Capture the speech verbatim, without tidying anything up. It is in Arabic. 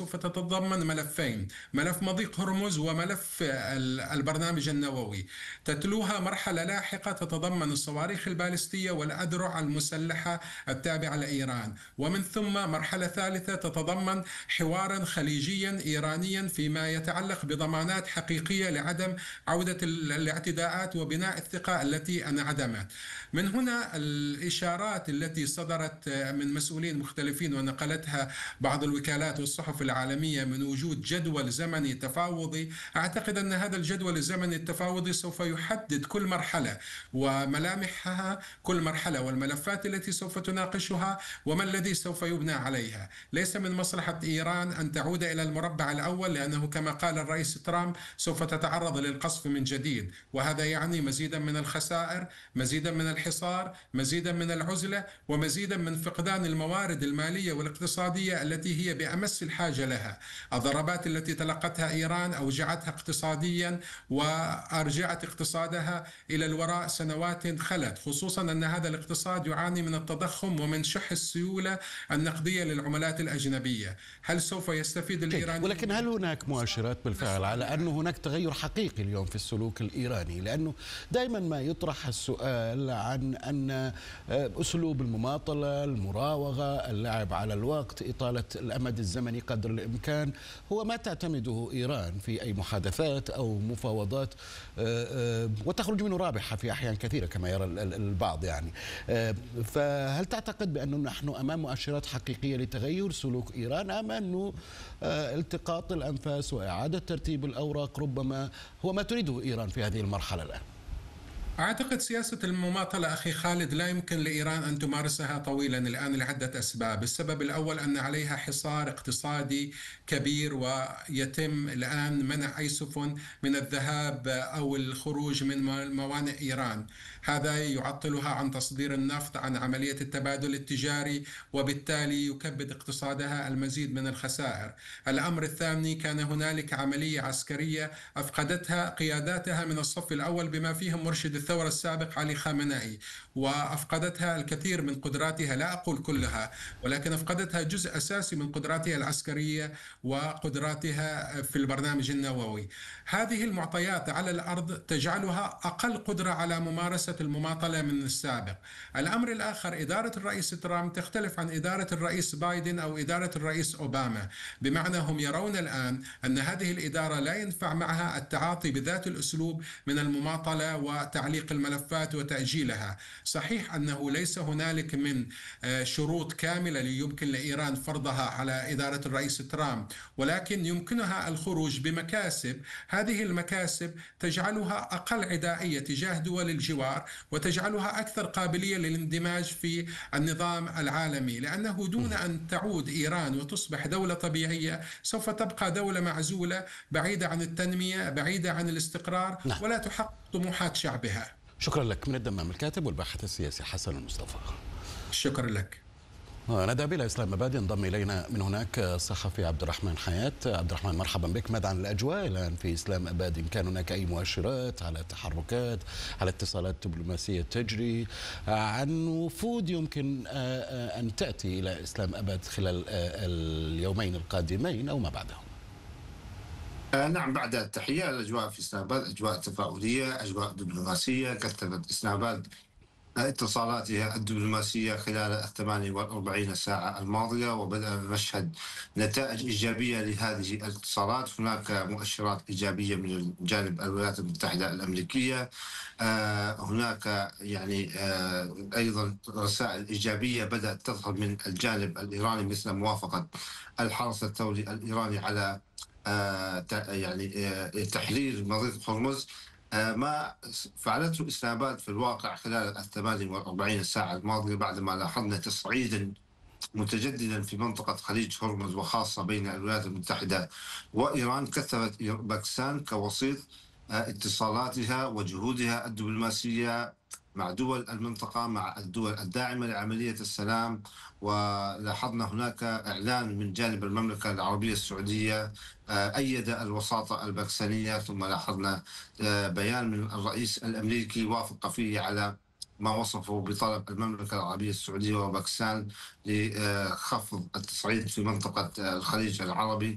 سوف تتضمن ملفين: ملف مضيق هرمز وملف البرنامج النووي. تتلوها مرحلة لاحقة تتضمن الصواريخ البالستية والأذرع المسلحة التابعة لإيران، ومن ثم مرحلة ثالثة تتضمن حوارا خليجيا إيرانيا فيما يتعلق بضمانات حقيقية لعدم عودة الاعتداءات وبناء الثقة التي انعدمت. من هنا الإشارات التي صدرت من مسؤولين مختلفين ونقلتها بعض الوكالات والصحف العالمية من وجود جدول زمني تفاوضي، أعتقد أن هذا الجدول الزمني التفاوضي سوف يحدد كل مرحلة وملامحها كل مرحلة والملفات التي سوف تناقشها وما الذي سوف يبنى عليها. ليس من مصلحة إيران أن تعود إلى المربع الأول، لأنه كما قال الرئيس ترامب سوف تتعرض للقصف من جديد، وهذا يعني مزيدا من الخسائر، مزيدا من الحصار، مزيدا من العزلة، ومزيدا من فقدان الموارد المالية والاقتصادية التي هي بأمس الحاجة لها. الضربات التي تلقتها إيران أوجعتها اقتصاديا وأرجعت اقتصادها إلى الوراء سنوات خلت، خصوصا أن هذا الاقتصاد يعاني من التضخم ومن شح السيولة النقدية للعملات الأجنبية. هل سوف يستفيد الإيرانيين؟ ولكن هل هناك مؤشرات بالفعل على أن هناك تغير حقيقي اليوم في السلوك الإيراني؟ لأنه دائما ما يطرح السؤال عن أن أسلوب المماطلة، المراوغة، اللعب على الوقت، إطالة الأمد الزمني قدر الإمكان هو ما تعتمده إيران في أي محادثات أو مفاوضات، وتخرج منه رابحة في أحيان كثيرة كما يرى البعض يعني. فهل تعتقد بأنه نحن أمام مؤشرات حقيقية لتغير سلوك إيران، أم أنه التقاط الأنفاس وإعادة ترتيب الأوراق ربما هو ما تريده إيران في هذه المرحلة الآن؟ أعتقد سياسة المماطلة أخي خالد لا يمكن لإيران أن تمارسها طويلا الآن لعدة أسباب. السبب الأول أن عليها حصار اقتصادي كبير، ويتم الآن منع أي سفن من الذهاب أو الخروج من موانئ إيران. هذا يعطلها عن تصدير النفط، عن عملية التبادل التجاري، وبالتالي يكبد اقتصادها المزيد من الخسائر. الأمر الثاني، كان هنالك عملية عسكرية أفقدتها قياداتها من الصف الأول بما فيهم مرشد الثورة السابق علي خامنئي، وأفقدتها الكثير من قدراتها، لا أقول كلها، ولكن أفقدتها جزء أساسي من قدراتها العسكرية وقدراتها في البرنامج النووي. هذه المعطيات على الأرض تجعلها أقل قدرة على ممارسة المماطلة من السابق. الأمر الآخر، إدارة الرئيس ترامب تختلف عن إدارة الرئيس بايدن أو إدارة الرئيس أوباما، بمعنى هم يرون الآن أن هذه الإدارة لا ينفع معها التعاطي بذات الأسلوب من المماطلة وتعليق الملفات وتأجيلها. صحيح أنه ليس هنالك من شروط كاملة يمكن لإيران فرضها على إدارة الرئيس ترامب، ولكن يمكنها الخروج بمكاسب. هذه المكاسب تجعلها أقل عدائية تجاه دول الجوار، وتجعلها أكثر قابلية للاندماج في النظام العالمي، لأنه دون أن تعود إيران وتصبح دولة طبيعية سوف تبقى دولة معزولة بعيدة عن التنمية، بعيدة عن الاستقرار، نعم. ولا تحقق طموحات شعبها. شكرا لك. من الدمام الكاتب والباحث السياسي حسن المصطفى. شكرا لك. نذهب إلى إسلام أباد، ينضم إلينا من هناك الصحفي عبد الرحمن حياة. عبد الرحمن مرحبا بك. ماذا عن الأجواء الآن في إسلام أباد؟ إن كان هناك أي مؤشرات على تحركات، على اتصالات دبلوماسية تجري، عن وفود يمكن أن تأتي إلى إسلام أباد خلال اليومين القادمين أو ما بعدهم؟ نعم، بعد التحية. الأجواء في إسلام أباد أجواء تفاؤلية، أجواء دبلوماسية. كثفت إسلام أباد اتصالاتها الدبلوماسية خلال الثمانية والأربعين ساعة الماضية، وبدأ نشهد نتائج إيجابية لهذه الاتصالات. هناك مؤشرات إيجابية من جانب الولايات المتحدة الأمريكية، هناك يعني أيضا رسائل إيجابية بدأت تظهر من الجانب الإيراني، مثل موافقة الحرس الثوري الإيراني على يعني تحرير مضيق هرمز. ما فعلته إسلام أباد في الواقع خلال الثمانية والأربعين ساعة الماضية، بعدما لاحظنا تصعيدا متجددا في منطقة خليج هرمز، وخاصة بين الولايات المتحدة وإيران، كثرت باكستان كوسيط اتصالاتها وجهودها الدبلوماسية مع دول المنطقة، مع الدول الداعمة لعملية السلام. ولاحظنا هناك إعلان من جانب المملكة العربية السعودية أيد الوساطة الباكستانية، ثم لاحظنا بيان من الرئيس الأمريكي وافق فيه على ما وصفه بطلب المملكة العربية السعودية وباكستان لخفض التصعيد في منطقة الخليج العربي.